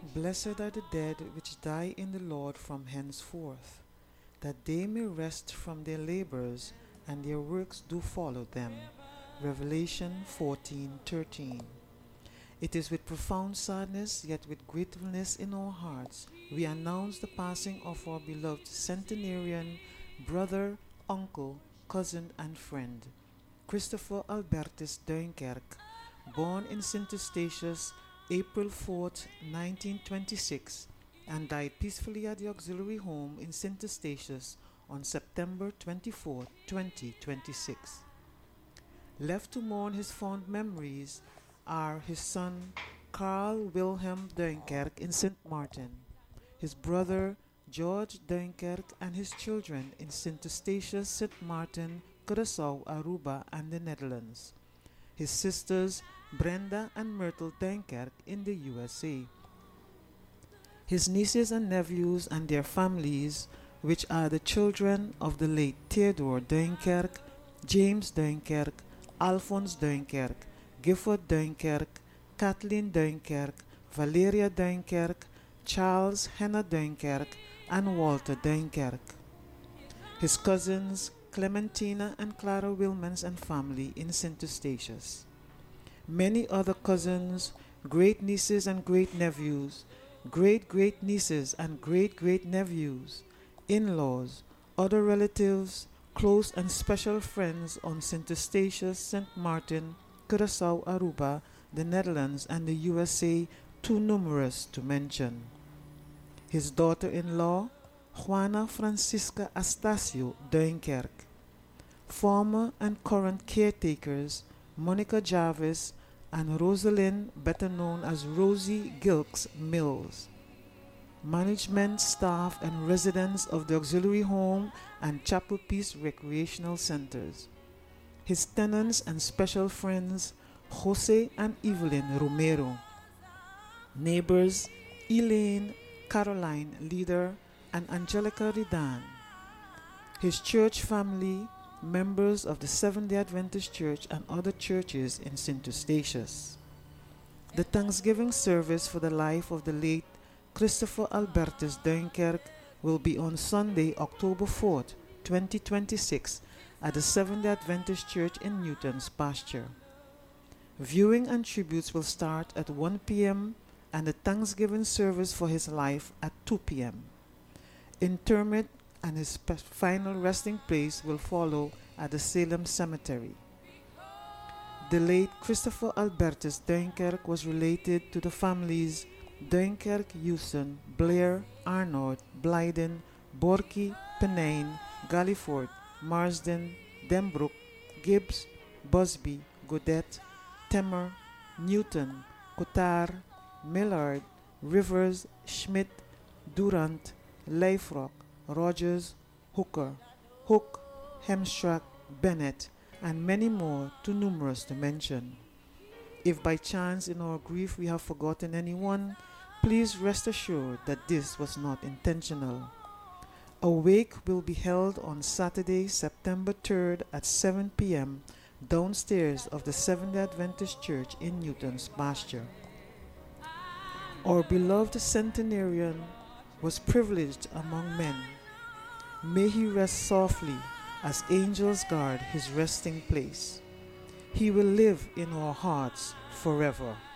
Blessed are the dead which die in the Lord from henceforth, that they may rest from their labors, and their works do follow them. Revelation 14:13. It is with profound sadness, yet with gratefulness in our hearts, we announce the passing of our beloved centenarian, brother, uncle, cousin, and friend, Christopher Albertus Duinkerk, born in Sint Eustatius, April 4th, 1926, and died peacefully at the auxiliary home in Sint Eustatius on September 24, 2026. Left to mourn his fond memories are his son Carl Wilhelm Duinkerk in St. Martin, his brother George Duinkerk and his children in St. Eustatius, St. Martin, Curaçao, Aruba, and the Netherlands, his sisters Brenda and Myrtle Duinkerk in the USA, his nieces and nephews and their families, which are the children of the late Theodore Duinkerk, James Duinkerk, Alphonse Duinkerk, Gifford Duinkerk, Kathleen Duinkerk, Valeria Duinkerk, Charles Henna Duinkerk, and Walter Duinkerk. His cousins Clementina and Clara Wilmans and family in St. Eustatius. Many other cousins, great nieces and great nephews, great great nieces and great great nephews, in-laws, other relatives, close and special friends on St. Eustatius, St. Martin, Curaçao, Aruba, the Netherlands, and the USA, too numerous to mention. His daughter-in-law, Juana Francisca Astacio Duinkerk. Former and current caretakers, Monica Jarvis and Rosalind, better known as Rosie Gilks Mills. Management, staff, and residents of the auxiliary home and Chapel Peace recreational centers. His tenants and special friends, Jose and Evelyn Romero. Neighbors, Elaine, Caroline Leader, and Angelica Ridan. His church family, members of the Seventh-day Adventist Church and other churches in St. Eustatius. The Thanksgiving service for the life of the late Christopher Albertus Duinkerk will be on Sunday, October 4th, 2026 at the Seventh-day Adventist Church in Newton's Pasture. Viewing and tributes will start at 1 p.m. and the Thanksgiving service for his life at 2 p.m. Interment and his final resting place will follow at the Salem Cemetery. The late Christopher Albertus Duinkerk was related to the families Duinkerk, Hewson, Blair, Arnold, Blyden, Borky, Penine, Galliford, Marsden, Denbrook, Gibbs, Busby, Godet, Temmer, Newton, Cotard, Millard, Rivers, Schmidt, Durant, Leifrock, Rogers, Hooker, Hook, Hemstrack, Bennett, and many more too numerous to mention. If by chance in our grief we have forgotten anyone, please rest assured that this was not intentional. A wake will be held on Saturday, September 3rd at 7 p.m. downstairs of the Seventh-day Adventist Church in Newton's Pasture. Our beloved centenarian was privileged among men. May he rest softly as angels guard his resting place. He will live in our hearts forever.